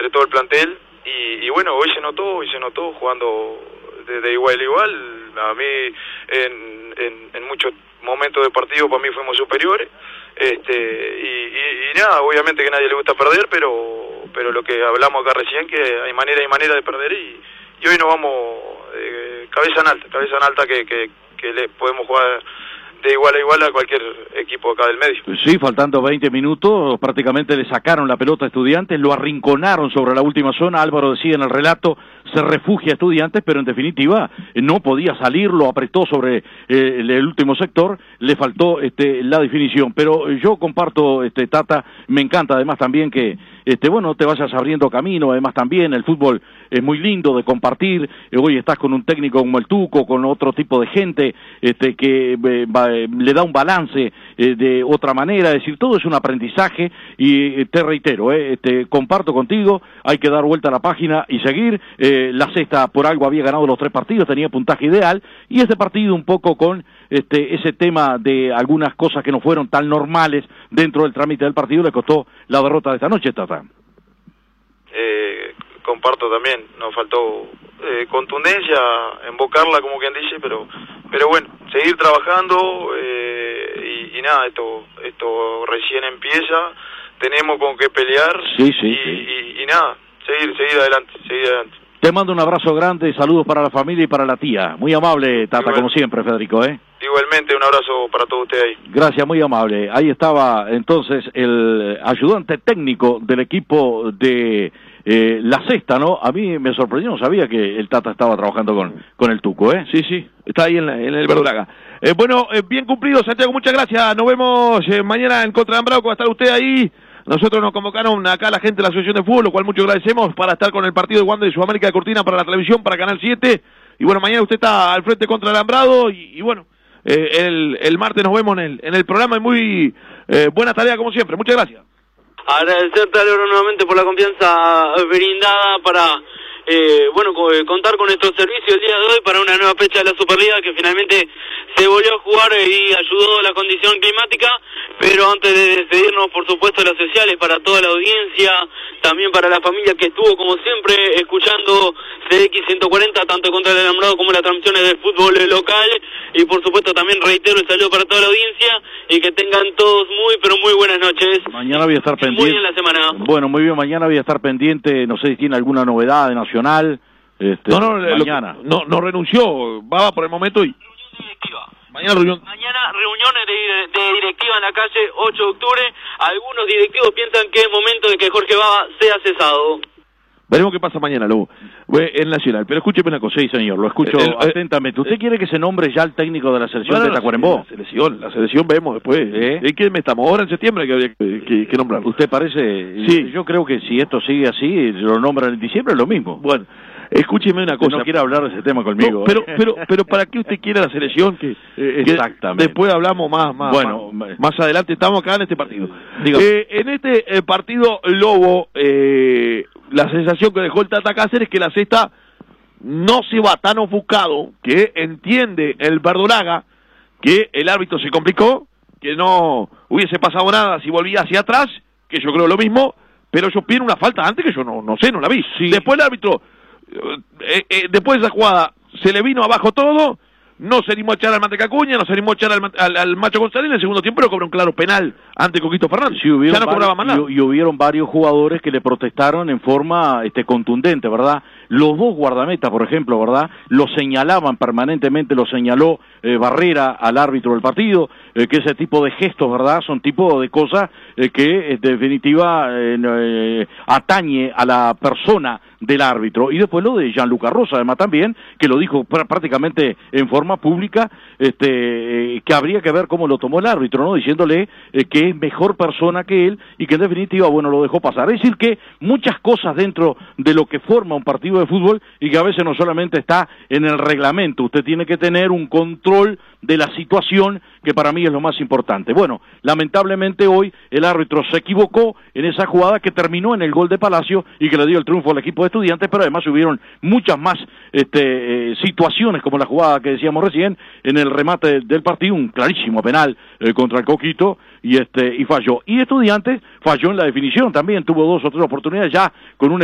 entre todo el plantel, y bueno, hoy se notó jugando de igual a igual. A mí en muchos momentos del partido para mí fuimos superiores, y nada, obviamente que a nadie le gusta perder, pero lo que hablamos acá recién, que hay manera de perder, y hoy nos vamos cabeza en alta que le podemos jugar de igual a igual a cualquier equipo acá del medio. Sí, faltando 20 minutos, prácticamente le sacaron la pelota a Estudiantes, lo arrinconaron sobre la última zona. Álvaro decía en el relato, se refugia a Estudiantes, pero en definitiva no podía salir, lo apretó sobre el último sector, le faltó la definición. Pero yo comparto, Tata, me encanta además también que bueno, te vayas abriendo camino. Además también el fútbol es muy lindo de compartir. Hoy estás con un técnico como el Tuco, con otro tipo de gente que le da un balance de otra manera. Es decir, todo es un aprendizaje, y te reitero, comparto contigo, hay que dar vuelta a la página y seguir. La Sexta por algo había ganado los 3 partidos, tenía puntaje ideal, y este partido un poco con ese tema de algunas cosas que no fueron tan normales dentro del trámite del partido, le costó la derrota de esta noche, Tata. Comparto también, nos faltó contundencia, embocarla como quien dice, pero bueno, seguir trabajando, y nada, esto recién empieza, tenemos con qué pelear, sí. Y nada, seguir adelante. Te mando un abrazo grande, saludos para la familia y para la tía. Muy amable, Tata, como siempre, Federico, Igualmente, un abrazo para todos ustedes ahí. Gracias, muy amable. Ahí estaba entonces el ayudante técnico del equipo de La Sexta, ¿no? A mí me sorprendió, no sabía que el Tata estaba trabajando con el Tuco, Sí, está ahí en el Verdolaga. Bueno, bien cumplido, Santiago, muchas gracias. Nos vemos mañana en Contra de Alambrado, que va a estar usted ahí. Nosotros nos convocaron acá la gente de la Asociación de Fútbol, lo cual mucho agradecemos, para estar con el partido de Wander de Sudamérica de Cortina para la televisión, para Canal 7. Y bueno, mañana usted está al frente Contra el Alambrado, y bueno, el martes nos vemos en el programa, y muy buena tarea como siempre. Muchas gracias. Agradecerte, Álvaro, nuevamente por la confianza brindada para contar con nuestro servicio el día de hoy para una nueva fecha de la Superliga, que finalmente se volvió a jugar y ayudó la condición climática. Pero antes de despedirnos, por supuesto, las sociales para toda la audiencia, también para la familia que estuvo, como siempre, escuchando CX 140, tanto Contra el Alambrado como las transmisiones del fútbol local. Y por supuesto también reitero el saludo para toda la audiencia, y que tengan todos muy, pero muy buenas noches. Mañana voy a estar pendiente. Muy bien la semana. Bueno, muy bien, mañana voy a estar pendiente, no sé si tiene alguna novedad de Nacional. Mañana. No renunció, va por el momento y... Mañana reunión de directiva en la calle 8 de octubre. Algunos directivos piensan que es momento de que Jorge Baba sea cesado. Veremos qué pasa mañana, Lobo, en Nacional. Pero escúcheme una cosa. Sí, señor, lo escucho atentamente. ¿Usted quiere que se nombre ya el técnico de la selección de Tacuarembó? La selección vemos después. ¿En qué mes estamos? Ahora en septiembre que habría que nombrarlo. ¿Usted parece? Sí. Yo creo que si esto sigue así, lo nombran en diciembre, es lo mismo. Bueno, escúcheme una cosa. No quiere hablar de ese tema conmigo. No, pero ¿para qué usted quiere la selección? Exactamente. Después hablamos más adelante. Estamos acá en este partido. En este partido, Lobo, la sensación que dejó el Tata Cáceres es que la Sexta no se va tan ofuscado, que entiende el Verdolaga que el árbitro se complicó, que no hubiese pasado nada si volvía hacia atrás, que yo creo lo mismo, pero ellos piden una falta antes que yo no sé, no la vi. Sí. Después el árbitro, después de esa jugada, se le vino abajo todo, no se animó a echar al Mantecacuña, no se animó a echar al Macho González. En el segundo tiempo lo cobró un claro penal ante Coquito Fernández. Sí, ya no cobraba más nada. Y hubieron varios jugadores que le protestaron en forma contundente, ¿verdad? Los dos guardametas, por ejemplo, ¿verdad? Lo señalaban permanentemente, lo señaló Barrera al árbitro del partido, que ese tipo de gestos, ¿verdad? Son tipo de cosas que en definitiva atañe a la persona del árbitro. Y después lo de Gianluca Rosa, además también, que lo dijo prácticamente en forma pública, que habría que ver cómo lo tomó el árbitro, ¿no? Diciéndole que es mejor persona que él, y que en definitiva, bueno, lo dejó pasar. Es decir, que muchas cosas dentro de lo que forma un partido de fútbol, y que a veces no solamente está en el reglamento, usted tiene que tener un control de la situación, que para mí es lo más importante. Bueno, lamentablemente hoy el árbitro se equivocó en esa jugada que terminó en el gol de Palacio y que le dio el triunfo al equipo de Estudiantes, pero además hubieron muchas más situaciones, como la jugada que decíamos recién, en el remate del partido, un clarísimo penal contra el Coquito, y falló. Y Estudiantes falló en la definición también, tuvo 2 o 3 oportunidades ya con un